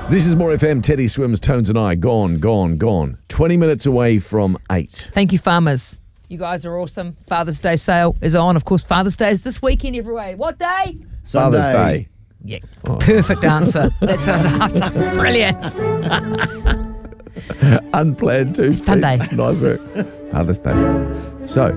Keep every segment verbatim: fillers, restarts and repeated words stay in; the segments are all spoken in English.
This is More F M. Teddy Swims, Tones and I. Gone, gone, gone. twenty minutes away from eight. Thank you, farmers. You guys are awesome. Father's Day sale is on. Of course, Father's Day is this weekend, everyone. What day? Father's Day. Yeah, oh. Perfect answer. That's awesome. Brilliant. Unplanned too. Sunday. Nice work. Father's Day. So,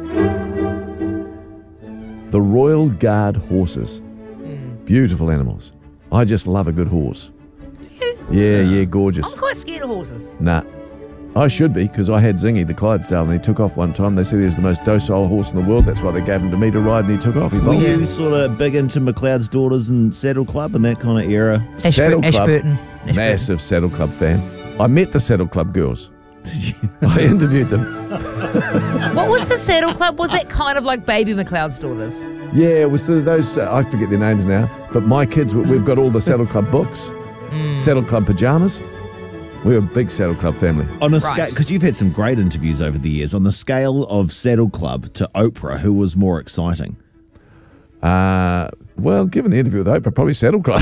the Royal Guard horses. Mm. Beautiful animals. I just love a good horse. Yeah, yeah, gorgeous. I'm quite scared of horses. Nah. I should be, because I had Zingy, the Clydesdale, and he took off one time. They said he was the most docile horse in the world. That's why they gave him to me to ride, and he took off. He Were bolted. you sort of big into McLeod's Daughters and Saddle Club and that kind of era? Saddle Club, Ashburton. Ashburton. Massive Saddle Club fan. I met the Saddle Club girls. I interviewed them. What was the Saddle Club? Was that kind of like Baby McLeod's Daughters? Yeah, it was sort of those, uh, I forget their names now, but my kids, we've got all the Saddle Club books, mm. Saddle Club pajamas. We're a big Saddle Club family. On a right. scale, because you've had some great interviews over the years, on the scale of Saddle Club to Oprah, who was more exciting? Uh, well, given the interview with Oprah, probably Saddle Club.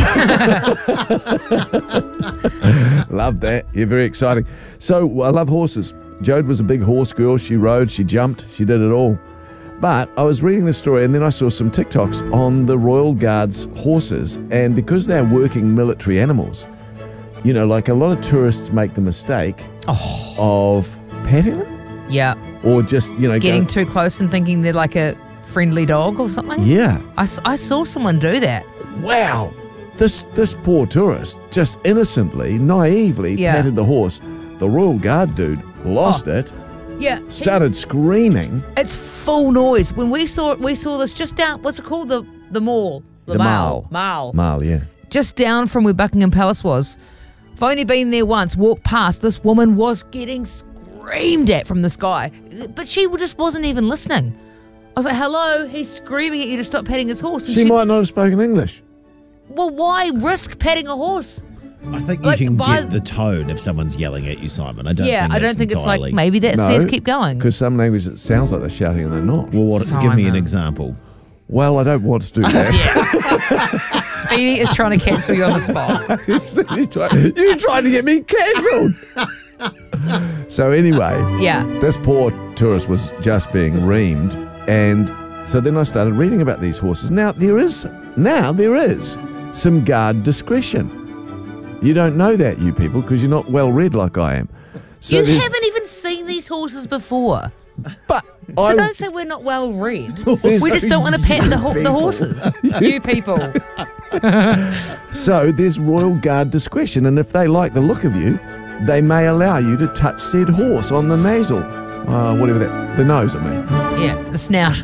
Love that. You're very exciting. So, I love horses. Jode was a big horse girl. She rode, she jumped, she did it all. But I was reading this story and then I saw some TikToks on the Royal Guard's horses, and because they're working military animals, you know, like a lot of tourists make the mistake oh. of petting them. Yeah. Or just, you know, getting going, too close and thinking they're like a friendly dog or something. Yeah. I, I saw someone do that. Wow. This this poor tourist just innocently, naively yeah. petted the horse. The Royal Guard dude lost oh. it. Yeah. Started screaming. It's full noise. When we saw it, we saw this just down, what's it called? The the mall. The, the mall. Mall. Mall. Mall, yeah. Just down from where Buckingham Palace was. I've only been there once, walked past, this woman was getting screamed at from this guy. But she just wasn't even listening. I was like, hello, he's screaming at you to stop petting his horse. And she, she might not have spoken English. Well, why risk petting a horse? I think you like, can by, get the tone if someone's yelling at you, Simon. I don't yeah, think I don't think entirely. it's like, maybe that no, says keep going. Because some language, it sounds like they're shouting and they're not. Well, what, Simon. give me an example. Well, I don't want to do that. Speedy is trying to cancel you on the spot. He's trying, you're trying to get me cancelled. So anyway, yeah, this poor tourist was just being reamed, and so then I started reading about these horses. Now there is, now there is some guard discretion. You don't know that, you people, because you're not well read like I am. So you haven't even seen these horses before. But so I, don't say we're not well read. We just don't want to pet the, ho- the horses. You people. So there's Royal Guard discretion, and if they like the look of you, they may allow you to touch said horse on the nasal, uh, whatever that, the nose, I mean. Yeah, the snout.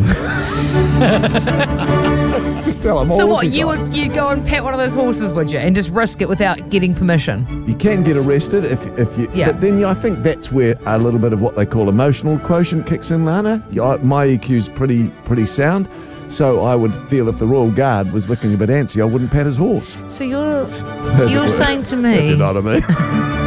Just tell them so what, you would you go and pet one of those horses, would you, and just risk it without getting permission? You can get arrested if if you. Yeah. But then I think that's where a little bit of what they call emotional quotient kicks in, Lana. My E Q's pretty pretty sound, so I would feel if the Royal Guard was looking a bit antsy, I wouldn't pet his horse. So you're As you're saying to me, you know what I mean?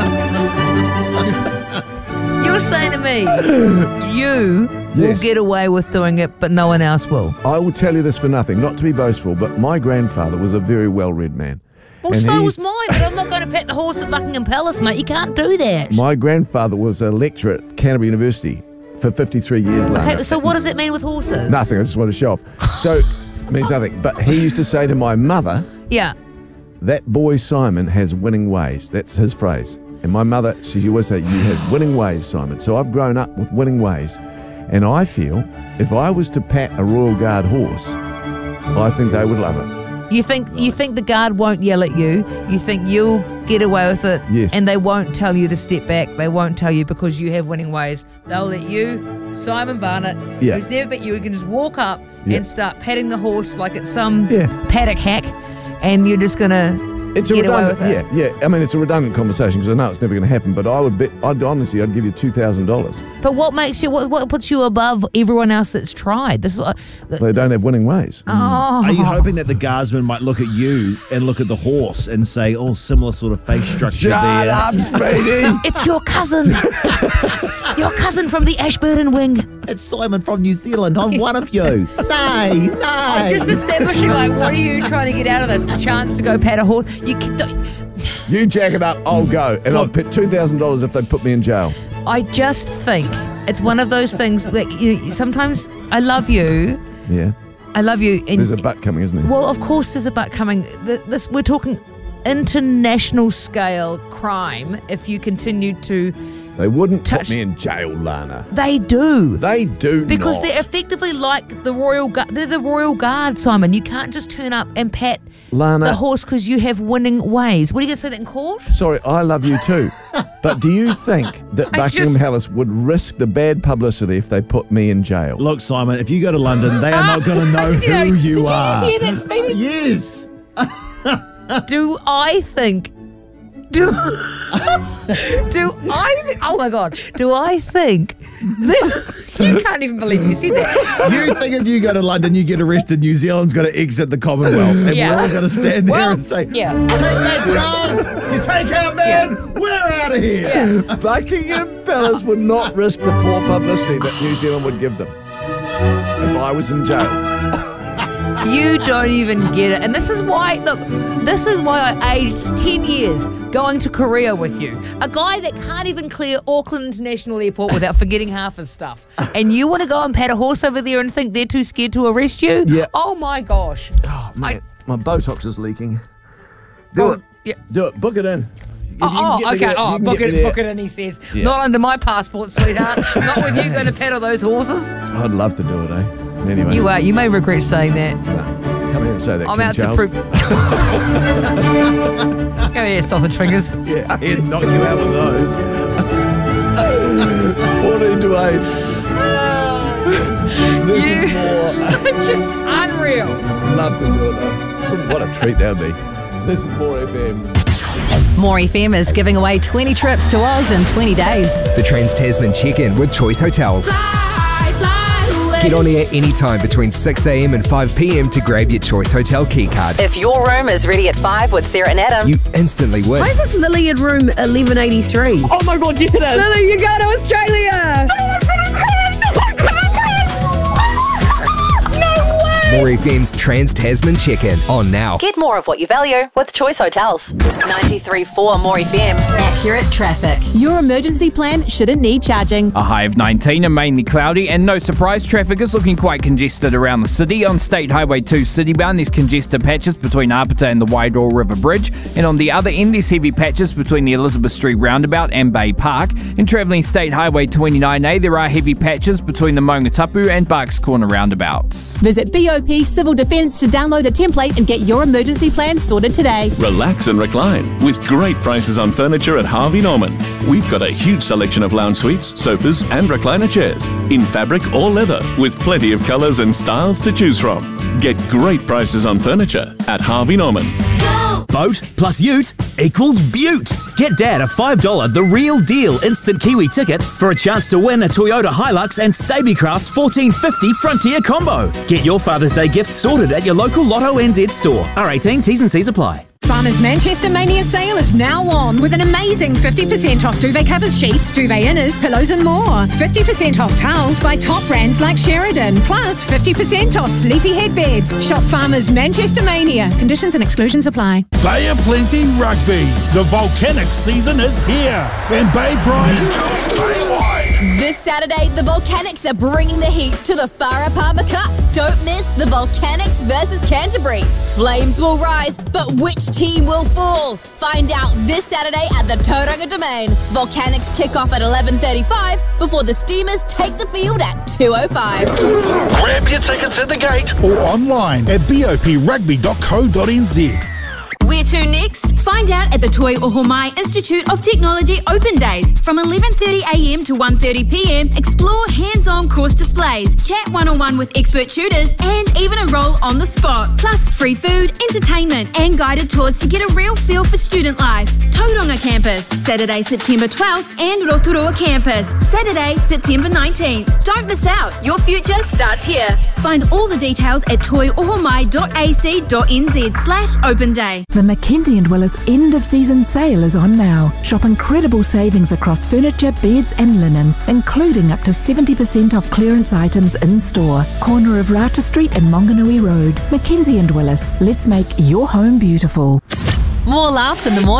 You're saying to me, you Yes. will get away with doing it, but no one else will. I will tell you this for nothing, not to be boastful, but my grandfather was a very well-read man. Well, and so he- was mine, but I'm not going to pet the horse at Buckingham Palace, mate. You can't do that. My grandfather was a lecturer at Canterbury University for fifty-three years. Lana. Okay, so what does it mean with horses? Nothing, I just want to show off. So, it means nothing. But he used to say to my mother, Yeah. that boy Simon has winning ways. That's his phrase. And my mother, she always say, you have winning ways, Simon. So I've grown up with winning ways. And I feel if I was to pat a Royal Guard horse, I think they would love it. You think you think the guard won't yell at you? You think you'll get away with it? Yes. And they won't tell you to step back. They won't tell you because you have winning ways. They'll let you, Simon Barnett, Yeah. who's never met you, you can just walk up Yeah. and start patting the horse like it's some Yeah. paddock hack, and you're just gonna It's a get away redundant, with it. yeah, yeah. I mean, it's a redundant conversation because I know it's never going to happen. But I would bet, I'd honestly, I'd give you two thousand dollars. But what makes you? What, what puts you above everyone else that's tried? This is what, They don't have winning ways. oh. Are you hoping that the guardsman might look at you and look at the horse and say, oh, similar sort of face structure Shut there? up, Speedy. It's your cousin. Your cousin from the Ashburton wing. It's Simon from New Zealand. I'm one of you. Nay, nay. Just establishing, like, what are you trying to get out of this? The chance to go pat a horse. You can, don't, You jack it up, I'll go. And I'll pay two thousand dollars if they put me in jail. I just think it's one of those things that you know, sometimes I love you. Yeah. I love you. And, There's a butt coming, isn't there? well, of course there's a butt coming. The, this We're talking international scale crime if you continue to... They wouldn't touch- put me in jail, Lana. They do. They do Because not. they're effectively like the Royal Guard. They're the Royal Guard, Simon. You can't just turn up and pat Lana, the horse because you have winning ways. What are you going to say that in court? sorry, I love you too. But do you think that I Buckingham just- Palace would risk the bad publicity if they put me in jail? Look, Simon, if you go to London, they are not going to know You know, who you did are. you just hear that, Speedy? Yes. Do I think... Do, do I... Th- oh, my God. Do I think... That, you can't even believe you said that. You think if you go to London, you get arrested, New Zealand's got to exit the Commonwealth. And Yeah. we're all going to stand there Well, and say, yeah. take that, Charles. You take out, man. We're out of here. Yeah. Buckingham Palace would not risk the poor publicity that New Zealand would give them if I was in jail. You don't even get it. And this is why, look, this is why I aged ten years going to Korea with you. A guy that can't even clear Auckland International Airport without forgetting half his stuff. And you want to go and pat a horse over there and think they're too scared to arrest you? Yeah. Oh, my gosh. Oh, mate, my Botox is leaking. Do Oh, it. yeah. Do it. Book it in. You- you can Oh, get oh me okay. there. Oh, You can book get it, me there. book it in, he says. Yeah. Not under my passport, sweetheart. Not with you going to pedal those horses. I'd love to do it, eh? Anyway. You are. You may regret saying that. Nah, come here and say that, I'm King out Charles. to prove. Come here, sausage fingers. Yeah, he'd knock you out with those. fourteen to eight. This You- is more. Just unreal. Love to do it, though. What a treat that would be. This is More F M. More F M is giving away twenty trips to Oz in twenty days. The Trans-Tasman Check-In with Choice Hotels. Get on air anytime between six a.m. and five p.m. to grab your Choice Hotel keycard. If your room is ready at five with Sarah and Adam, You instantly win. Why is this Lily in room eleven eighty-three? Oh my god, yes it is. Lily, you go to Australia! More F M's Trans-Tasman Check-In on now. get more of what you value with Choice Hotels. ninety-three point four More F M. Accurate traffic. Your emergency plan shouldn't need charging. A high of nineteen and mainly cloudy, and no surprise, traffic is looking quite congested around the city. On State Highway two citybound, there's congested patches between Apata and the Wairoa River Bridge, and on the other end, there's heavy patches between the Elizabeth Street roundabout and Bay Park. And travelling State Highway twenty-nine A, there are heavy patches between the Maungatapu and Barks Corner roundabouts. Visit B O P Civil Defence to download a template and get your emergency plan sorted today. Relax and recline with great prices on furniture at Harvey Norman. We've got a huge selection of lounge suites, sofas and recliner chairs in fabric or leather with plenty of colours and styles to choose from. Get great prices on furniture at Harvey Norman. Boat plus ute equals beaut. Get Dad a five dollars The Real Deal instant Kiwi ticket for a chance to win a Toyota Hilux and Stabicraft fourteen fifty Frontier combo. Get your Father's Day gift sorted at your local Lotto N Z store. R eighteen, T's and C's apply. Farmers Manchester Mania sale is now on with an amazing fifty percent off duvet covers, sheets, duvet inners, pillows and more. fifty percent off towels by top brands like Sheridan. Plus fifty percent off sleepy headbeds. Shop Farmers Manchester Mania. Conditions and exclusions apply. Bay of Plenty Rugby. The volcanic season is here. And Bay Pride. This Saturday, the Volcanics are bringing the heat to the Farah Palmer Cup. Don't miss the Volcanics versus Canterbury. Flames will rise, but which team will fall? Find out this Saturday at the Tauranga Domain. Volcanics kick off at eleven thirty-five before the Steamers take the field at two oh five. Grab your tickets at the gate or online at bop rugby dot co dot n z. Where to next? Find out at the Toi Ohomai Institute of Technology Open Days. From eleven thirty a m to one thirty p m, explore hands-on course displays, chat one-on-one with expert tutors, and even enroll on the spot. Plus, free food, entertainment, and guided tours to get a real feel for student life. Tauranga Campus, Saturday, September twelfth, and Rotorua Campus, Saturday, September nineteenth. Don't miss out. Your future starts here. Find all the details at toi ohomai dot a c dot n z slash open day. The Mackenzie and Willis end of season sale is on now. Shop incredible savings across furniture, beds and linen, including up to seventy percent off clearance items in store. Corner of Rata Street and Monganui Road. Mackenzie and Willis, let's make your home beautiful. More laughs in the morning.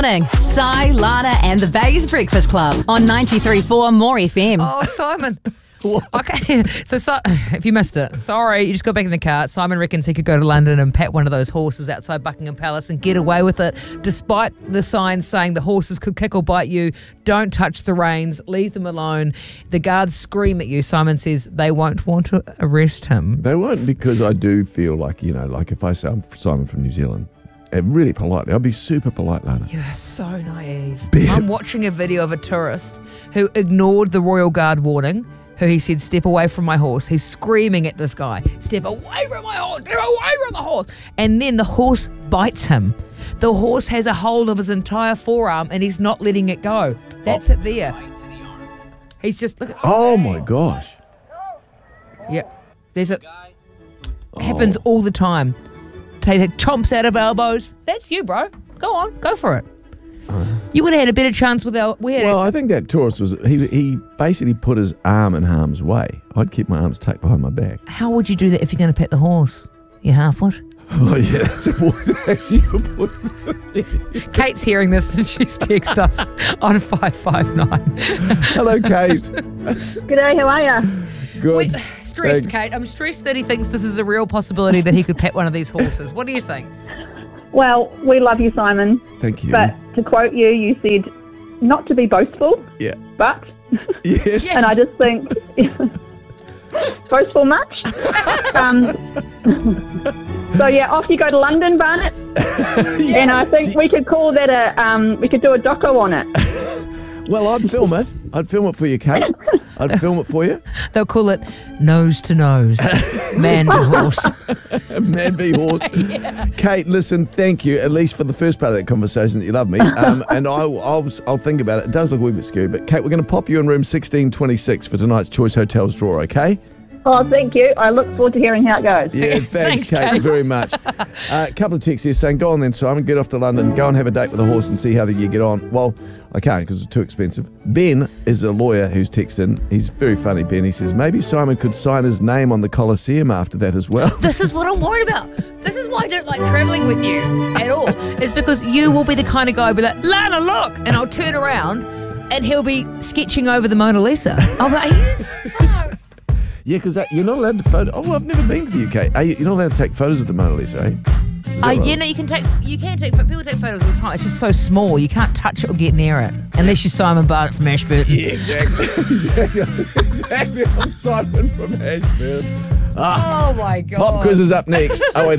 Si, Lana and the Bay's Breakfast Club on ninety-three point four More F M. Oh, Simon. Okay, so, so if you missed it, sorry, you just got back in the car. Simon reckons he could go to London and pat one of those horses outside Buckingham Palace and get away with it, despite the signs saying the horses could kick or bite you. Don't touch the reins, leave them alone. The guards scream at you. Simon says they won't want to arrest him. They won't, because I do feel like, you know, like if I say I'm Simon from New Zealand, and really politely, I'll be super polite, Lana. You're so naive. Be- I'm watching a video of a tourist who ignored the Royal Guard warning, who he said, step away from my horse. He's screaming at this guy, step away from my horse, step away from the horse. And then the horse bites him. The horse has a hold of his entire forearm and he's not letting it go. That's oh. it there. He's just, look at, oh my gosh. Yeah, there's a, happens oh. all the time. Take chomps out of elbows. That's you, bro. Go on, go for it. You would have had a better chance with our... We had well, a, I think that tourist was... He he basically put his arm in harm's way. I'd keep my arms tucked behind my back. How would you do that if you're going to pet the horse? You half-foot? Oh, yeah, that's a point. Actually, good point. Kate's hearing this and she's texted us on five five nine. Hello, Kate. G'day, how are you? Good. Wait, stressed, Thanks. Kate. I'm stressed that he thinks this is a real possibility that he could pet one of these horses. What do you think? Well, we love you, Simon. Thank you. But to quote you, you said not to be boastful. Yeah. But. Yes. And I just think, boastful much? um, so yeah, off you go to London, Barnett. Yeah. And I think we could call that a, um, we could do a doco on it. Well, I'd film it. I'd film it for you, Kate. I'd film it for you. They'll call it nose to nose, man to horse. Man v horse. Yeah. Kate, listen, thank you, at least for the first part of that conversation that you love me. Um, and I'll, I'll, I'll think about it. It does look a wee bit scary, but Kate, we're going to pop you in room sixteen twenty-six for tonight's Choice Hotels draw, okay? Oh, thank you. I look forward to hearing how it goes. Yeah, thanks, Thanks, Kate, Kate. very much. Uh, a couple of texts here saying, go on then, Simon, get off to London, go and have a date with a horse and see how the year get on. Well, I can't because it's too expensive. Ben is a lawyer who's texted in. He's very funny, Ben. He says, maybe Simon could sign his name on the Colosseum after that as well. This is what I'm worried about. This is why I don't like travelling with you at all. Is because you will be the kind of guy who'll be like, Lana, look! And I'll turn around and he'll be sketching over the Mona Lisa. I'll be like, are you... Yeah, because you're not allowed to photo. Oh, I've never been to the U K. Are you, you're not allowed to take photos of the Mona Lisa, eh? Uh, yeah, no, you can take, you can take, people take photos all the time. It's just so small, you can't touch it or get near it, unless you're Simon Barnett from Ashburton. Yeah, exactly, exactly, exactly. I'm Simon from Ashburton. Ah, oh my God. Pop quiz is up next. oh eight